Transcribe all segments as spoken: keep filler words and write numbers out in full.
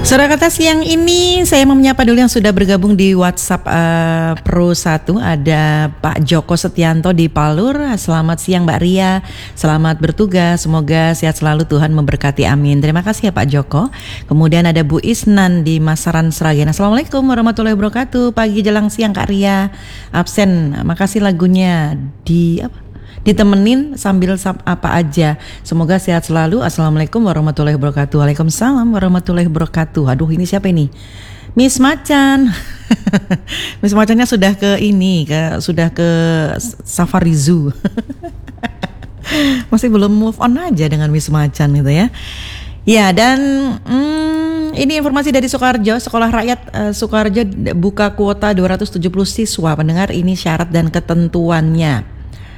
Saudara Kata, siang ini saya mau menyapa dulu yang sudah bergabung di WhatsApp uh, Pro satu. Ada Pak Joko Setianto di Palur. Selamat siang Mbak Ria, selamat bertugas, semoga sehat selalu, Tuhan memberkati, amin. Terima kasih ya Pak Joko. Kemudian ada Bu Isnan di Masaran, Sragen. Assalamualaikum warahmatullahi wabarakatuh. Pagi jelang siang Kak Ria, absen, makasih lagunya di apa? Ditemenin sambil apa aja. Semoga sehat selalu. Assalamualaikum warahmatullahi wabarakatuh. Waalaikumsalam warahmatullahi wabarakatuh. Aduh, ini siapa ini? Miss Macan. Miss Macannya sudah ke ini, ke sudah ke Safari Zoo. Masih belum move on aja dengan Miss Macan gitu ya. Ya, dan hmm, ini informasi dari Sukoharjo. Sekolah Rakyat uh, Sukoharjo buka kuota dua ratus tujuh puluh siswa. Pendengar, ini syarat dan ketentuannya.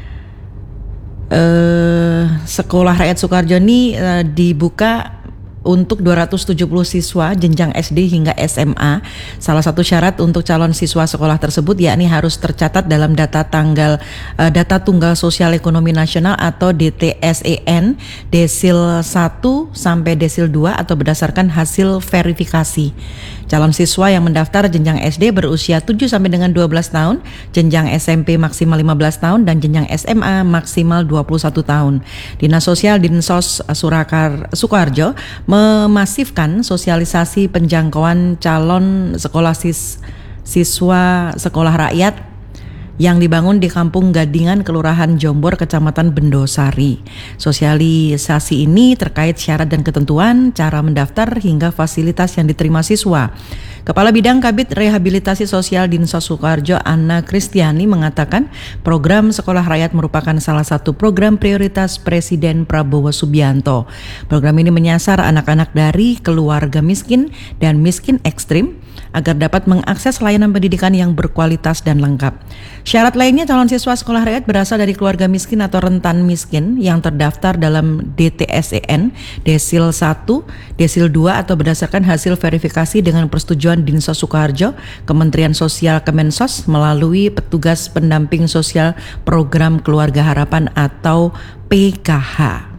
Uh, Sekolah Rakyat Sukoharjo ini uh, dibuka untuk dua ratus tujuh puluh siswa jenjang S D hingga S M A. Salah satu syarat untuk calon siswa sekolah tersebut yakni harus tercatat dalam data tanggal uh, data tunggal sosial ekonomi nasional atau D T S E N desil satu sampai desil dua atau berdasarkan hasil verifikasi. Calon siswa yang mendaftar jenjang S D berusia tujuh sampai dengan dua belas tahun, jenjang S M P maksimal lima belas tahun, dan jenjang S M A maksimal dua puluh satu tahun. Dinas Sosial Dinsos Surakar Sukoharjo memasifkan sosialisasi penjangkauan calon sekolah sis, siswa sekolah rakyat yang dibangun di Kampung Gadingan, Kelurahan Jombor, Kecamatan Bendosari. Sosialisasi ini terkait syarat dan ketentuan, cara mendaftar, hingga fasilitas yang diterima siswa. Kepala Bidang Kabid Rehabilitasi Sosial Dinsos Sukoharjo, Anna Kristiani, mengatakan program Sekolah Rakyat merupakan salah satu program prioritas Presiden Prabowo Subianto. Program ini menyasar anak-anak dari keluarga miskin dan miskin ekstrim agar dapat mengakses layanan pendidikan yang berkualitas dan lengkap. Syarat lainnya, calon siswa sekolah rakyat berasal dari keluarga miskin atau rentan miskin yang terdaftar dalam D T S E N desil satu, desil dua atau berdasarkan hasil verifikasi dengan persetujuan Dinsos Sukoharjo, Kementerian Sosial Kemensos melalui petugas pendamping sosial program Keluarga Harapan atau P K H.